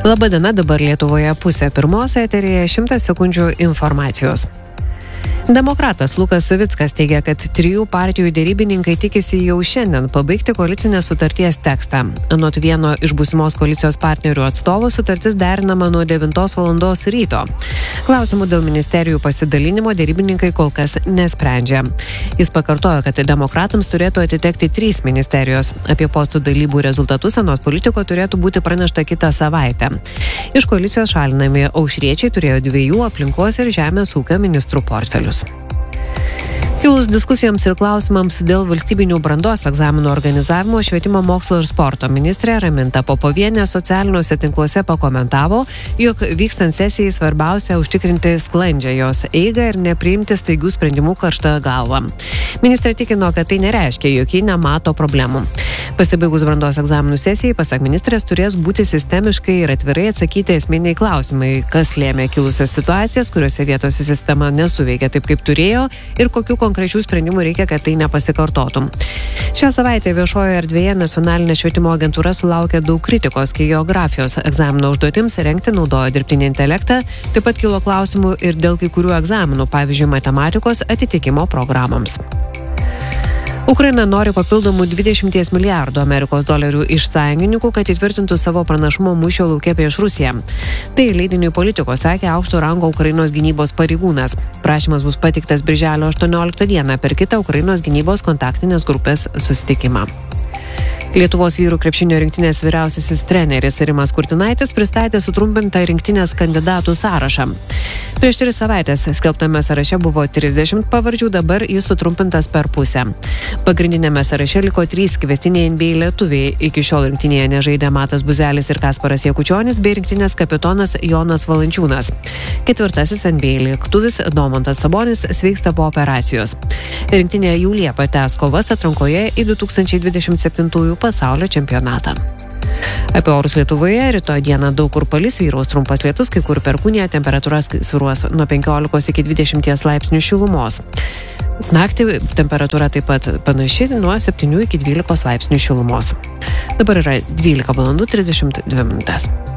Labadiena, dabar Lietuvoje 1:30 eteryje 100 sekundžių informacijos. Demokratas Lukas Savickas teigia, kad 3 partijų dėrybininkai tikisi jau šiandien pabaigti koalicinės sutarties tekstą. Anot vieno iš būsimos koalicijos partnerių atstovų sutartis derinama nuo 9 val. Ryto. Klausimų dėl ministerijų pasidalinimo dėrybininkai kol kas nesprendžia. Jis pakartojo, kad demokratams turėtų atitekti 3 ministerijos. Apie postų dalybų rezultatus anot politiko turėtų būti pranešta kitą savaitę. Iš koalicijos šalinami aušriečiai turėjo 2 aplinkos ir žemės ūkio ministrų portfelius. Kilus diskusijoms ir klausimams dėl valstybinių brandos egzaminų organizavimo, švietimo, mokslo ir sporto ministrė Raminta Popovienė socialiniuose tinkluose pakomentavo, jog vykstant sesijai svarbiausia užtikrinti sklandžią jos eigą ir nepriimti staigių sprendimų karštą galvą. Ministrė tikino, kad tai nereiškia, jog ji nemato problemų. Pasibaigus brandos egzaminų sesijai, pasak ministrės, turės būti sistemiškai ir atvirai atsakyti esminiai klausimai, kas lėmė kilusias situacijas, kuriuose vietose sistema nesuveikia taip, kaip turėjo ir kokių konkrečių sprendimų reikia, kad tai nepasikartotų. Šią savaitę viešojoje erdvėje Nacionalinė švietimo agentūra sulaukė daug kritikos, kai geografijos egzamino užduotims rengti naudojo dirbtinį intelektą, taip pat kilo klausimų ir dėl kai kurių egzaminų, pavyzdžiui, matematikos atitikimo programoms. Ukraina nori papildomų 20 milijardų Amerikos dolerių iš sąjungininkų, kad įtvirtintų savo pranašumo mūšio lauke prieš Rusiją. Tai leidiniui Politiko sakė aukšto rango Ukrainos gynybos pareigūnas. Prašymas bus pateiktas birželio 18 dieną per kitą Ukrainos gynybos kontaktinės grupės susitikimą. Lietuvos vyrų krepšinio rinktinės vyriausiasis treneris Rimas Kurtinaitis pristatė sutrumpintą rinktinės kandidatų sąrašą. Prieš 3 savaitės skelbtame sąraše buvo 30 pavardžių, dabar jis sutrumpintas per pusę. Pagrindinėme sąraše liko 3 kviestiniai NBA lietuviai. Iki šiol rinktinėje nežaidė Matas Buzelis ir Kasparas Jakučionis bei rinktinės kapitonas Jonas Valančiūnas. 4. NBA lietuvis Domantas Sabonis sveiksta po operacijos. Rinktinė jau Liepą tęs kovas atrankoje į 2027 pasaulio čempionatą. Apie orus Lietuvoje rytoj dieną daug kur palis, vyraus trumpas lietus, kai kur perkūnija, temperatūra svyruos nuo 15 iki 20 laipsnių šilumos. Naktį temperatūra taip pat panaši nuo 7 iki 12 laipsnių šilumos. Dabar yra 12:32 min.